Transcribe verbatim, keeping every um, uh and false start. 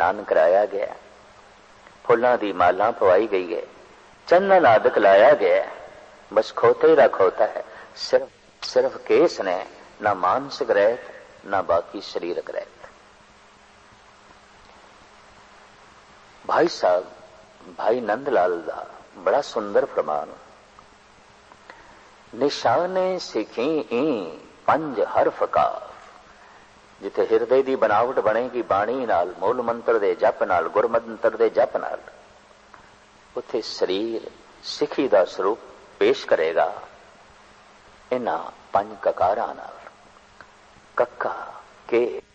ਇਸ਼ਨਾਨ ਕਰਾਇਆ ਗਿਆ, ਫੁੱਲਾਂ ਦੀ ਮਾਲਾ ਪਵਾਈ ਗਈ ਹੈ, ਚੰਦਨ ਆਦਿਕ ਲਾਇਆ ਗਿਆ। ਬਸ ਖੋਤੇ ਦਾ ਖੋਤਾ ਹੈ, ਸਿਰਫ ਸਿਰਫ ਕੇਸ ਨੇ, ਨਾ ਮਾਨਸਿਕ ਰਹਿਤ ਨਾ ਬਾਕੀ ਸਰੀਰਕ ਰਹਿਤ। ਭਾਈ ਸਾਹਿਬ ਭਾਈ ਨੰਦ ਲਾਲ ਦਾ ਬੜਾ ਸੁੰਦਰ ਫਰਮਾਨ, ਨਿਸ਼ਾਨੇ ਸਿੱਖੀ ਈ ਪੰਜ ਹਰਫ ਕਾਫ। ਜਿੱਥੇ ਹਿਰਦੇ ਦੀ ਬਣਾਵਟ ਬਣੇਗੀ ਬਾਣੀ ਨਾਲ, ਮੂਲ ਮੰਤਰ ਦੇ ਜਪ ਨਾਲ, ਗੁਰਮੰਤਰ ਦੇ ਜਪ ਨਾਲ, ਉੱਥੇ ਸਰੀਰ ਸਿੱਖੀ ਦਾ ਸਰੂਪ ਪੇਸ਼ ਕਰੇਗਾ ਇਹਨਾਂ ਪੰਜ ਕਕਾਰਾਂ ਨਾਲ। ਕੱਕਾ ਕੇ